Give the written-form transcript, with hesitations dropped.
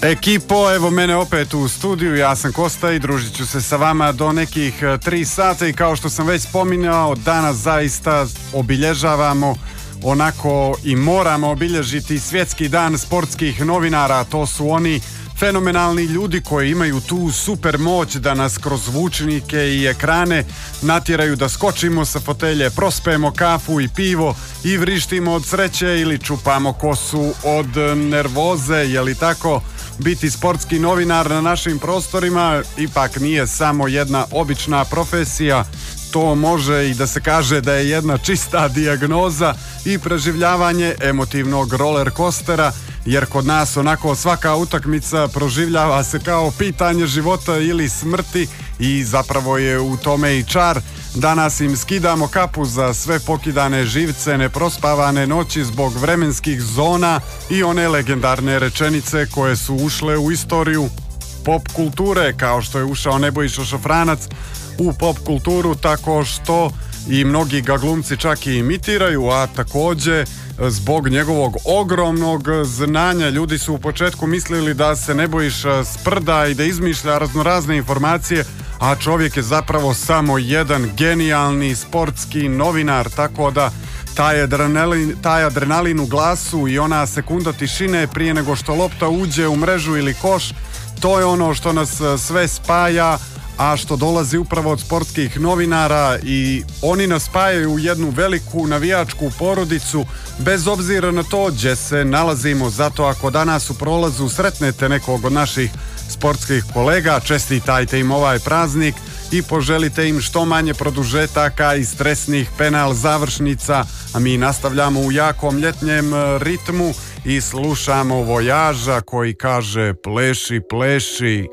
Ekipo, evo mene opet u studiju, ja sam Kosta i družit ću se sa vama do nekih 3 sata i kao što sam već spominjao, danas zaista obilježavamo onako i moramo obilježiti Svjetski dan sportskih novinara. To su oni fenomenalni ljudi koji imaju tu super moć da nas kroz zvučnike i ekrane natjeraju da skočimo sa fotelje, prospemo kafu i pivo i vrištimo od sreće ili čupamo kosu od nervoze, je li tako? Biti sportski novinar na našim prostorima ipak nije samo jedna obična profesija, to može i da se kaže da je jedna čista dijagnoza i preživljavanje emotivnog roller coastera, jer kod nas onako svaka utakmica proživljava se kao pitanje života ili smrti i zapravo je u tome i čar. Danas im skidamo kapu za sve pokidane živce, neprospavane noći zbog vremenskih zona i one legendarne rečenice koje su ušle u istoriju pop kulture, kao što je ušao Nebojša Šafranac u pop kulturu, tako što i mnogi ga glumci čak i imitiraju, a također zbog njegovog ogromnog znanja. Ljudi su u početku mislili da se Nebojša sprda i da izmišlja raznorazne informacije, a čovjek je zapravo samo jedan sportski novinar, tako da taj adrenalin u glasu i ona sekunda tišine prije nego što lopta uđe u mrežu ili koš, to je ono što nas sve spaja, a što dolazi upravo od sportskih novinara i oni nas spajaju u jednu veliku navijačku porodicu bez obzira na to gdje se nalazimo. Zato ako danas u prolazu sretnete nekog od naših sportskih kolega, čestitajte im ovaj praznik i poželite im što manje produžetaka i stresnih penal završnica, a mi nastavljamo u jakom ljetnjem ritmu i slušamo Vojaža koji kaže pleši, pleši.